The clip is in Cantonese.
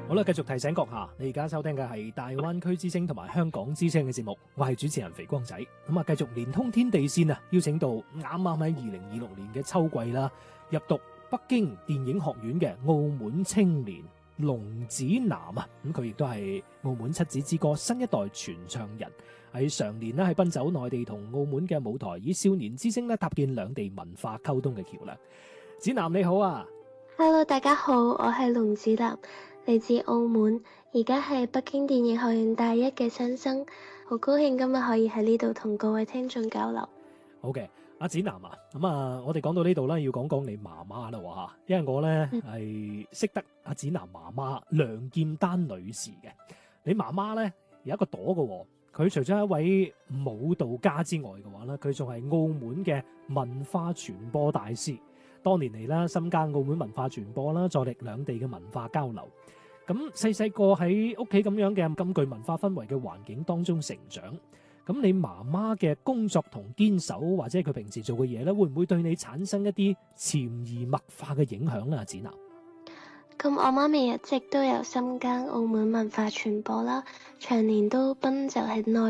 好啦，繼續提醒閣下，你而家收聽嘅係大灣區之聲同埋香港之聲嘅節目，我係主持人肥光仔。咁啊，繼續連通天地線啊，邀請到啱啱喺2026年嘅秋季啦，入讀北京電影學院嘅澳門青年龍子楠啊，咁佢亦都係澳門七子之歌新一代傳唱人，喺常年咧係奔走內地同澳門嘅舞台，以少年之聲咧搭建兩地文化溝通嘅橋樑。子楠你好啊 Hello， 大家好，我係龍子楠，嚟自澳門，而家係北京電影學院大一嘅新生，好高興今日可以喺呢度同各位聽眾交流。 好嘅，阿子楠啊，咁啊，我哋講到呢度啦，要講講你媽媽啦吓，因為我咧係識得阿子楠媽媽梁劍丹女士嘅。你媽媽咧有一個朵嘅，佢除咗係一位舞蹈家之外嘅話咧，佢仲係澳門嘅文化傳播大師。多年嚟啦，深耕澳門文化傳播啦，助力兩地嘅文化交流。咁細個喺屋企咁樣嘅咁具文化氛圍嘅環境當中成長。咁你媽媽嘅工作同堅守，或者佢平時做嘅嘢咧，會唔會對你產生一啲潛移默化嘅影響咧？子楠， 咁我媽咪一直都有深耕澳門文化傳播啦，長年都奔走喺內